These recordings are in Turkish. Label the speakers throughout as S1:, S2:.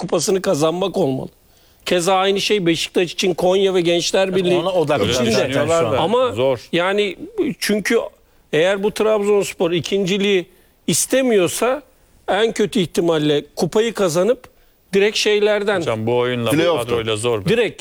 S1: Kupası'nı kazanmak olmalı. Keza aynı şey Beşiktaş için Konya ve Gençler Birliği
S2: Ona odaklanıyorlar
S1: için de.
S2: zaten şu an.
S1: Ama
S3: Zor.
S1: yani çünkü eğer bu Trabzonspor ikinciliği istemiyorsa en kötü ihtimalle kupayı kazanıp direkt şeylerden
S3: Hocam bu oyunla bu
S4: Playoff'ta.
S3: kadroyla zor.
S1: direkt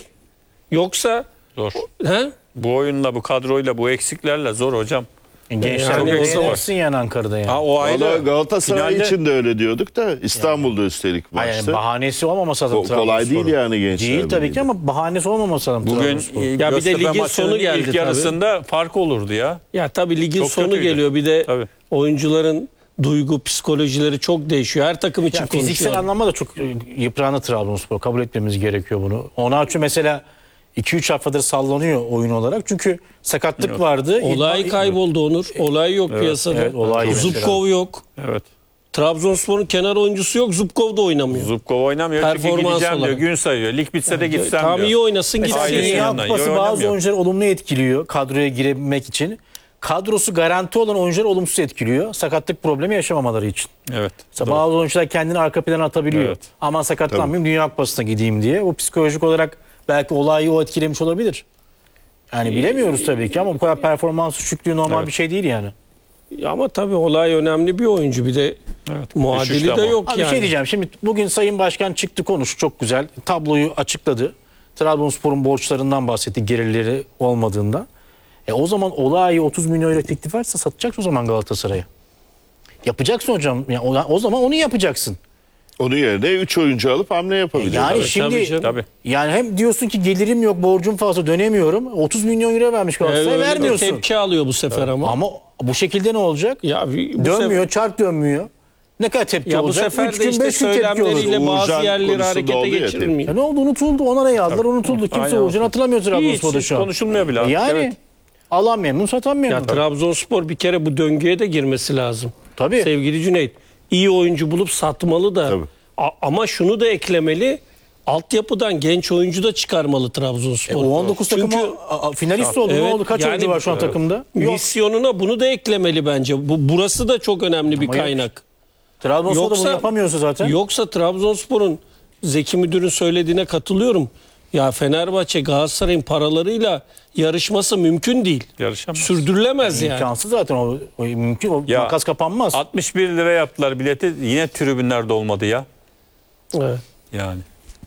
S1: yoksa
S3: Zor.
S1: he?
S3: Bu oyunla bu kadroyla bu eksiklerle zor hocam.
S2: Gençler
S1: Yani
S2: yani
S1: o zaman-
S2: yenersin yani Ankara'da yani.
S3: Ha, o
S4: Valla
S3: ayrı.
S4: Galatasaray
S3: Finalde-
S4: için de öyle diyorduk da İstanbul'da üstelik
S2: Hayır,
S4: maçtı.
S2: yani bahanesi olmaması lazım.
S4: Kolay değil
S2: Trabzonspor'un.
S4: yani Gençler
S2: Değil tabii
S4: Birliği.
S2: ki ama bahanesi olmaması lazım.
S3: Bugün
S2: Trabzonspor'un.
S1: Ya bir de
S3: Göztepe
S1: ligin
S3: maçının
S1: sonu geldi
S3: ilk
S1: tabii.
S3: yarısında fark olurdu ya.
S1: Ya tabii ligin
S3: Çok
S1: sonu
S3: kötüydü.
S1: geliyor. Bir de
S3: Tabii.
S1: oyuncuların duygu, psikolojileri çok değişiyor. Her takım için
S2: Ya fiziksel
S1: konuşuyorum.
S2: anlamda da çok yıprandı Trabzonspor. Kabul etmemiz gerekiyor bunu. Onaçu mesela 2-3 haftadır sallanıyor oyun olarak. Çünkü sakatlık vardı.
S1: Olay kayboldu Onur. Olay yok piyasada.
S2: evet, olay mesela.
S1: Zubkov yok.
S3: Evet.
S1: Trabzonspor'un kenar oyuncusu yok. Zubkov da oynamıyor.
S3: Zubkov oynamıyor çünkü
S1: Performans
S3: gideceğim
S1: olarak.
S3: diyor. Gün sayıyor. Lig bitse de gitsem
S1: Tam
S3: diyor.
S1: iyi oynasın gitsin.
S2: Mesela
S3: Aynen.
S2: Dünya
S3: yanına,
S2: Kupası
S3: iyi
S2: bazı
S3: oynamıyor.
S2: oyuncuları olumlu etkiliyor kadroya girebilmek için. Kadrosu garanti olan oyuncuları olumsuz etkiliyor. Sakatlık problemi yaşamamaları için.
S3: Evet.
S2: Mesela
S3: doğru.
S2: bazı oyuncular kendini arka plana atabiliyor.
S3: Evet.
S2: Aman sakatlanmayayım Dünya Kupası'na gideyim diye. O psikolojik olarak belki olayı o etkilemiş olabilir. Yani bilemiyoruz tabii ki ama bu kadar performans düşüklüğü normal
S3: Evet.
S2: bir şey değil yani.
S1: Ama tabii olay önemli bir oyuncu. Bir de muadili
S3: Düşüşte
S1: de
S3: ama.
S1: yok
S2: Abi
S1: yani.
S2: bir şey diyeceğim. Şimdi bugün Sayın Başkan çıktı konuştu çok güzel. Tabloyu açıkladı. Trabzonspor'un borçlarından bahsetti gelirleri olmadığında. O zaman Olağay'ı 30 milyon euro teklif varsa satacaksın o zaman Galatasaray'a. Yapacaksın hocam. Yani o zaman onu yapacaksın.
S4: Onun yerine 3 oyuncu alıp hamle yapabilir.
S2: Yani
S1: tabii,
S2: şimdi
S1: tabii canım.
S3: Tabii.
S2: yani hem diyorsun ki gelirim yok, borcum fazla dönemiyorum. 30 milyon euro vermiş Galatasaray
S1: Öyle bir
S2: vermiyorsun.
S1: tepki alıyor bu sefer ama.
S2: Ama bu şekilde ne olacak?
S1: Ya bu
S2: Dönmüyor, çark dönmüyor. Ne kadar tepki
S1: Ya bu
S2: olacak?
S1: sefer
S2: Üç
S1: de
S2: gün,
S1: işte
S2: 5 gün tepki olur.
S1: söylemleriyle bazı
S4: Uğurcan
S1: yerleri
S4: konusunda
S1: harekete
S4: oluyor ya
S1: geçirilmiyor.
S2: Ya ne oldu unutuldu. Onlara yazdılar unutuldu. Kimse
S3: Aynen.
S2: Uğurcan'ı hatırlamıyor Trabzonspor'da
S3: Hiç
S2: şu an.
S3: konuşulmuyor bile.
S2: Yani
S3: Evet.
S2: alan memnun, satan memnun.
S1: Ya Trabzonspor bir kere bu döngüye de girmesi lazım.
S2: Tabii.
S1: Sevgili Cüneyt, iyi oyuncu bulup satmalı da.
S4: Tabii.
S1: Ama şunu da eklemeli. Altyapıdan genç oyuncu da çıkarmalı Trabzonspor.
S2: O 19
S1: Çünkü
S2: takımı finalist oldu. Ne
S1: Evet,
S2: oldu? Kaç
S1: yani-
S2: oyuncu var şu an takımda? Yok.
S1: misyonuna bunu da eklemeli bence. Burası da çok önemli bir
S2: Ama yok.
S1: kaynak.
S2: Trabzonspor da bunu yapamıyorsa zaten.
S1: Yoksa Trabzonspor'un Zeki Müdür'ün söylediğine katılıyorum. Ya Fenerbahçe Galatasaray'ın paralarıyla yarışması mümkün değil.
S3: Yarışamaz.
S1: Sürdürülemez yani.
S2: İmkansız zaten o mümkün. O
S3: Ya,
S2: makas kapanmaz.
S3: 61 lira yaptılar bileti. Yine tribünlerde olmadı ya.
S1: Evet.
S3: Yani.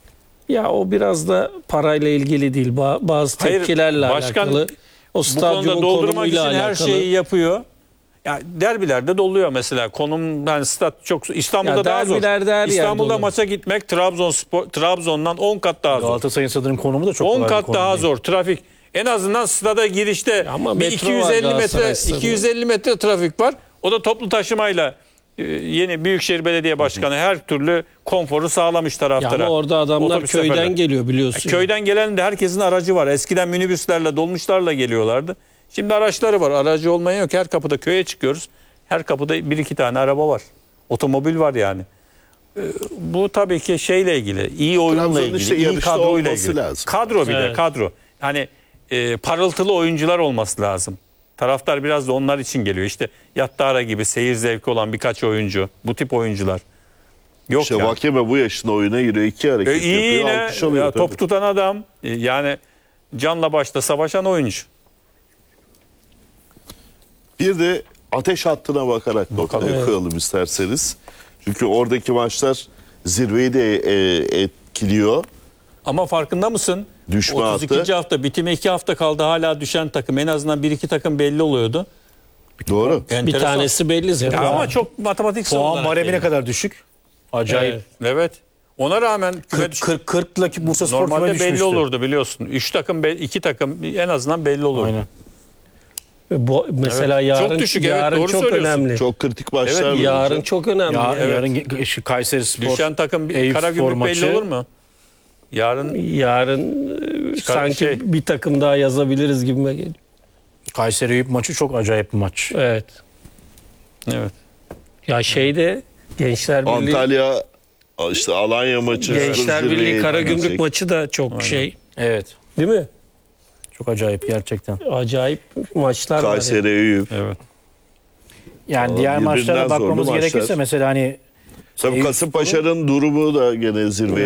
S1: Ya o biraz da parayla ilgili değil. Bazı
S3: Hayır,
S1: tepkilerle
S3: başkan
S1: alakalı. O
S3: Bu
S1: stadyumun
S3: konuda doldurmak için
S1: konumuyla alakalı.
S3: her şeyi yapıyor. Ya derbilerde doluyor mesela. Konum yani stat çok İstanbul'da
S1: Ya
S3: daha zor.
S1: derbilerde her yer
S3: İstanbul'da
S1: dolu.
S3: maça gitmek Trabzon'dan 10 kat daha zor.
S2: Galatasaray'ın stadının konumu da çok
S3: 10
S2: kolay bir
S3: kat
S2: konum
S3: daha
S2: değil.
S3: zor. Trafik. En azından stada girişte
S1: Ama
S3: bir
S1: metro var
S3: 250 metre
S1: Galatasaray stadı.
S3: 250 metre trafik var. O da toplu taşımayla yeni Büyükşehir Belediye Başkanı her türlü konforu sağlamış
S1: Ya
S3: taraftara.
S1: ama orada adamlar
S3: Otobüs
S1: köyden
S3: seferler.
S1: geliyor biliyorsun.
S3: Köyden gelen de herkesin aracı var. Eskiden minibüslerle, dolmuşlarla geliyorlardı. Şimdi araçları var. Aracı olmayan yok. Her kapıda köye çıkıyoruz. Her kapıda bir iki tane araba var. Otomobil var yani. Bu tabii ki şeyle ilgili, iyi oyunla
S4: Trabzon'un
S3: ilgili,
S4: işte
S3: iyi
S4: yarışta
S3: kadroyla
S4: olması
S3: ilgili.
S4: lazım.
S3: Kadro bir de
S1: Evet.
S3: kadro. Yani parıltılı oyuncular olması lazım. Taraftar biraz da onlar için geliyor. İşte Yattara gibi seyir zevki olan birkaç oyuncu. Bu tip oyuncular. Yok
S4: İşte
S3: yani.
S4: Vakeme bu yaşında oyuna giriyor. 2 hareket
S3: İyi
S4: yapıyor.
S3: yine
S4: Alkış alıyor
S3: ya,
S4: tabii.
S3: top tutan adam. Yani canla başla savaşan oyuncu.
S4: Bir de ateş hattına bakarak noktaya koyalım isterseniz. Çünkü oradaki maçlar zirveyi de etkiliyor.
S3: Ama farkında mısın?
S4: Düşme
S3: 32.
S4: hattı.
S3: hafta bitime 2 hafta kaldı, hala düşen takım. En azından 1-2 takım belli oluyordu.
S4: Doğru.
S1: Bir
S3: Enteresan.
S1: tanesi belli zaten.
S3: Ya ama çok matematiksel
S2: Puan
S3: olarak
S2: baremi ne
S3: geliyor.
S2: kadar düşük? Acayip.
S1: Evet.
S3: Evet. Ona rağmen
S2: 40'la ki Bursa Spor
S3: normalde
S2: küme
S3: belli
S2: düşmüştü.
S3: olurdu biliyorsun. 3 takım, 2 takım en azından belli olurdu.
S2: Aynen.
S1: Mesela
S3: Evet.
S1: yarın,
S3: Çok düşük, evet,
S1: yarın
S3: doğru
S1: çok
S3: söylüyorsun.
S1: önemli.
S4: Çok kritik maçlar var.
S1: Yarın çok önemli.
S2: Yarın şu Kayseri Spor.
S3: Düşen takım
S2: Eyüp Spor
S3: Karagümrük belli
S2: maçı.
S3: olur mu? Yarın
S1: Yarın sanki bir takım daha yazabiliriz gibime geliyor.
S2: Kayseri Eyüp maçı çok acayip bir maç.
S1: Evet.
S3: evet.
S1: Ya şeyde Gençler Birliği
S4: Antalya işte Alanya maçı.
S1: Gençler
S4: zirveye
S1: Birliği Karagümrük
S4: gidecek.
S1: maçı da çok şey.
S2: Evet.
S1: Değil mi?
S2: Çok acayip gerçekten.
S1: Acayip maçlar var.
S4: Kayseri Eyüp.
S3: Evet.
S2: Yani diğer
S4: birbirinden
S2: maçlara
S4: zorlu
S2: bakmamız
S4: maçlar.
S2: gerekirse mesela hani
S4: Tabii
S2: Eyüp
S4: Kasımpaşa'nın durumu da gene zirveye